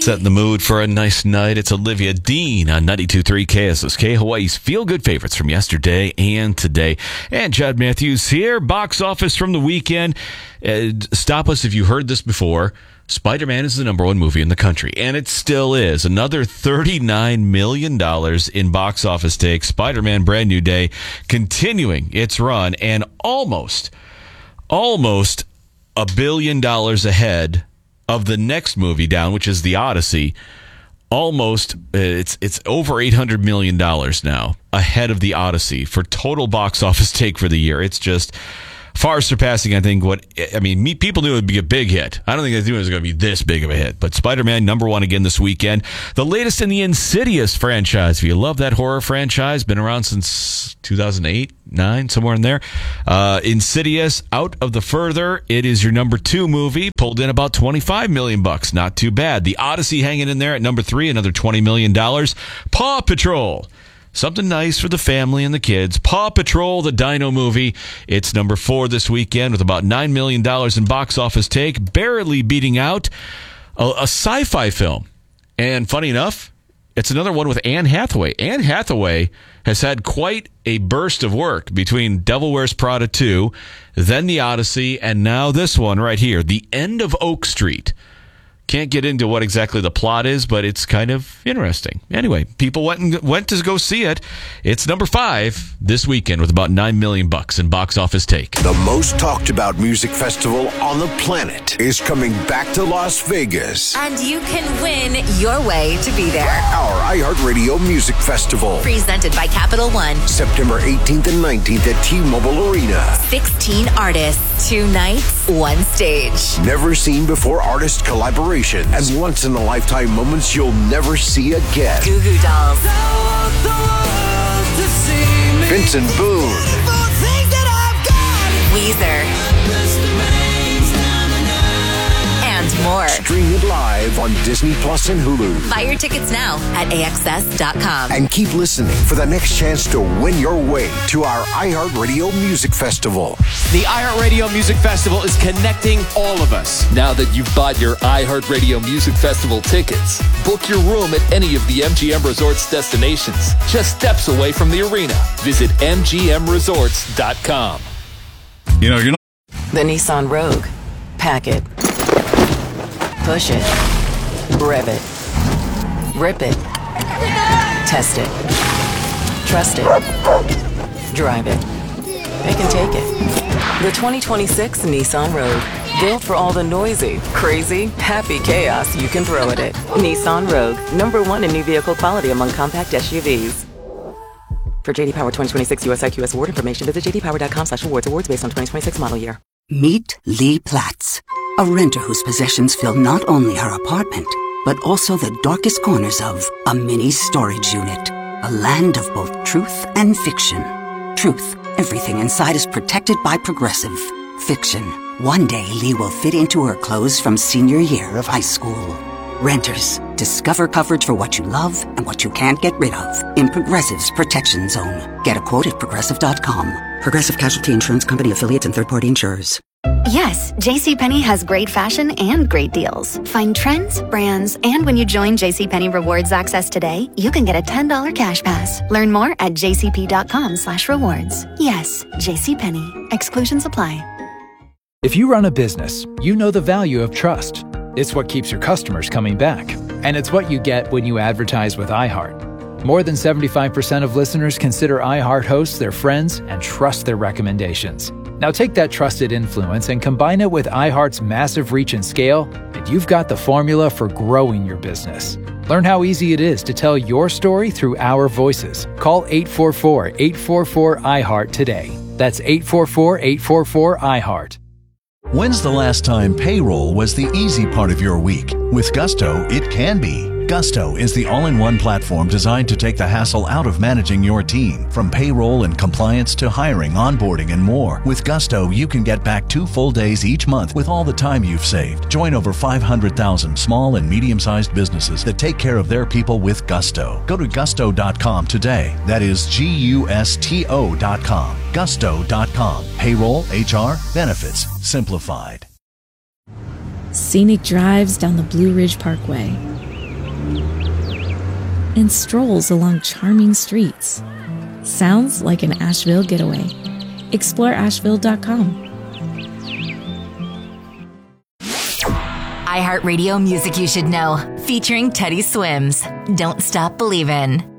Setting the mood for a nice night. It's Olivia Dean on 92.3 KSSK, Hawaii's feel-good favorites from yesterday and today. And Chad Matthews here, box office from the weekend. Stop us if you heard this before. Spider-Man is the number one movie in the country, and it still is. Another $39 million in box office take. Spider-Man Brand New Day continuing its run and almost $1 billion ahead of the next movie down, which is The Odyssey. Almost, it's over $800 million now ahead of The Odyssey for total box office take for the year. It's just far surpassing, I think, people knew it would be a big hit. I don't think they knew it was going to be this big of a hit. But Spider-Man, number one again this weekend. The latest in the Insidious franchise. If you love that horror franchise, been around since 2008, 2009, somewhere in there. Insidious, Out of the Further. It is your number two movie. Pulled in about $25 million. Not too bad. The Odyssey hanging in there at number three, another $20 million. Paw Patrol. Something nice for the family and the kids. Paw Patrol, the Dino movie. It's number four this weekend with about $9 million in box office take, barely beating out a sci-fi film. And funny enough, it's another one with Anne Hathaway. Anne Hathaway has had quite a burst of work between Devil Wears Prada 2, then The Odyssey, and now this one right here, The End of Oak Street. Can't get into what exactly the plot is, but it's kind of interesting. Anyway, people went to go see it. It's number five this weekend with about $9 million in box office take. The most talked about music festival on the planet is coming back to Las Vegas. And you can win your way to be there. Our iHeartRadio Music Festival. Presented by Capital One. September 18th and 19th at T-Mobile Arena. 16 artists, 2 nights, 1 stage. Never seen before artist collaboration. And once-in-a-lifetime moments you'll never see again. Goo Goo Dolls. Vincent Boone. Weezer. And more. Stream it live on Disney Plus and Hulu. Buy your tickets now at AXS.com. And keep listening for the next chance to win your way to our iHeartRadio Music Festival. The iHeartRadio Music Festival is connecting all of us. Now that you've bought your iHeartRadio Music Festival tickets, book your room at any of the MGM Resorts destinations, just steps away from the arena. Visit MGMResorts.com. You're not... The Nissan Rogue. Pack it. Push it. Rev it. Rip it. Test it. Trust it. Drive it. They can take it. The 2026 Nissan Rogue. Built for all the noisy, crazy, happy chaos you can throw at it. Nissan Rogue. Number one in new vehicle quality among compact SUVs. For JD Power 2026 US IQS award information, visit jdpower.com/awards. Awards based on 2026 model year. Meet Lee Platts, a renter whose possessions fill not only her apartment, but also the darkest corners of a mini storage unit. A land of both truth and fiction. Truth, everything inside is protected by Progressive. Fiction, one day Lee will fit into her clothes from senior year of high school. Renters, discover coverage for what you love and what you can't get rid of in Progressive's Protection Zone. Get a quote at Progressive.com. Progressive Casualty Insurance Company affiliates and third-party insurers. Yes, JCPenney has great fashion and great deals. Find trends, brands, and when you join JCPenney Rewards Access today, you can get a $10 cash pass. Learn more at jcp.com/rewards. Yes, JCPenney. Exclusions apply. If you run a business, you know the value of trust. It's what keeps your customers coming back. And it's what you get when you advertise with iHeart. More than 75% of listeners consider iHeart hosts their friends and trust their recommendations. Now take that trusted influence and combine it with iHeart's massive reach and scale, and you've got the formula for growing your business. Learn how easy it is to tell your story through our voices. Call 844-844-iHeart today. That's 844-844-iHeart. When's the last time payroll was the easy part of your week? With Gusto, it can be. Gusto is the all-in-one platform designed to take the hassle out of managing your team. From payroll and compliance to hiring, onboarding, and more. With Gusto, you can get back 2 full days each month with all the time you've saved. Join over 500,000 small and medium-sized businesses that take care of their people with Gusto. Go to gusto.com today. That is Gusto.com. Gusto.com. Payroll, HR, benefits, simplified. Scenic drives down the Blue Ridge Parkway. and strolls along charming streets. Sounds like an Asheville getaway. Explore Asheville.com. iHeartRadio Music You Should Know, featuring Teddy Swims. Don't Stop Believin'.